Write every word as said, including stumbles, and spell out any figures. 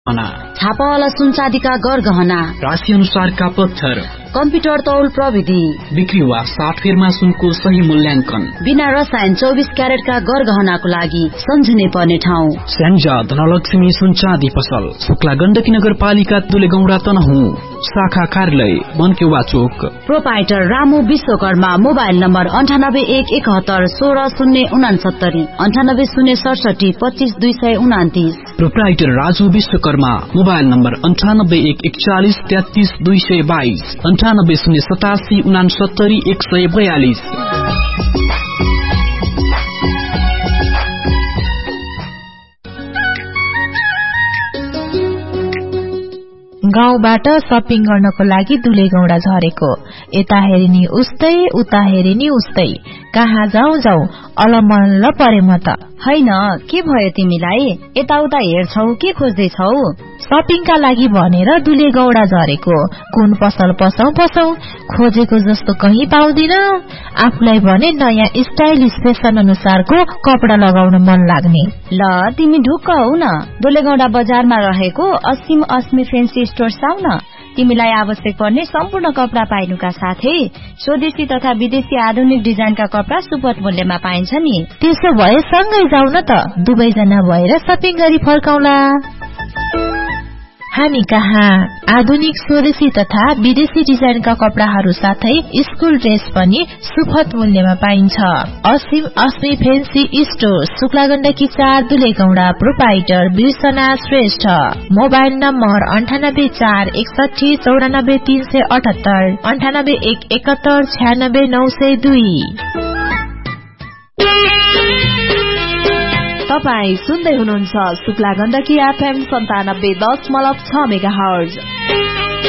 छापावाला सुन चाँदीका गरगहना, राशि अनुसारका पत्थर, कम्प्युटर तौल प्रविधि, बिक्री वा साटफेरमा सुनको सही मूल्याङ्कन, बिना रसायन चौबिस क्यारेटका गरगहनाको लागि सम्झिनै पर्ने ठाउँ स्याङ्जा धनलक्ष्मी सुन चाँदी पसल, शुक्ला गण्डकी नगरपालिका तुलेगौडा तनहुँ, शाखा कार्यालय बनकेवा चोक। Proprietor Ramu Vishwakarma. Mobile number अन्ठानब्बे एक एकहत्तर सोह्र शून्य उनासत्तरी अन्ठानब्बे शून्य सडसठी पच्चीस दुई सय उनातिस। Proprietor Raju Vishwakarma. Mobile number अन्ठानब्बे एक एकचालिस तेत्तीस दुई सय बाइस अन्ठानब्बे शून्य सतासी उनासत्तरी एक सय बयालिस। गाउँबाट सपिङ गर्नको लागि दुलेगौडा झरेको, यता हेरिनी उस्तै उता हेरिनी उस्तै, कहाँ जाउँ जाउँ अलमल्ल परे म त। हैन, के भयो तिमीलाई? यताउता हेर्छौ के खोज्दैछौ? सपिङका लागि भनेर दुलेगौडा झरेको, कुन पसल पसौ पसौ, खोजेको जस्तो कहीँ पाउँदिन। आफूलाई भने नयाँ स्टाइलिश फेसन अनुसारको कपडा लगाउन मन लाग्ने। ल तिमी ढुक्क हौ न, दुलेगौडा बजारमा रहेको असीम अस्मी फेन्सी स्टोर्स आउ न। तिमीलाई आवश्यक पर्ने सम्पूर्ण कपडा पाइनुका साथै स्वदेशी तथा विदेशी आधुनिक डिजाइनका कपडा सुपथ मूल्यमा पाइन्छ नि। त्यसो भए सँगै जाउ न त, दुवैजना भएर सपिङ गरी फर्काउला। हामी कहाँ आधुनिक स्वदेशी तथा विदेशी डिजाइनका कपडाहरू साथै स्कुल ड्रेस पनि सुपथ मूल्यमा पाइन्छ। असीम अस्मी फेन्सी स्टोर, शुक्ला गण्डकी चार दुलेगौडा। प्रोपाइटर बिर्सना श्रेष्ठ। मोबाइल नम्बर अन्ठानब्बे चार एकसठी चौरानब्बे तीन सय अठहत्तर अन्ठानब्बे एक एकहत्तर छ्यानब्बे नौ सय दुई। तपाई सुन्दै हुनुहुन्छ शुक्ला गण्डकी एफएम सन्तानब्बे दशमलव छ मेगा हर्ज।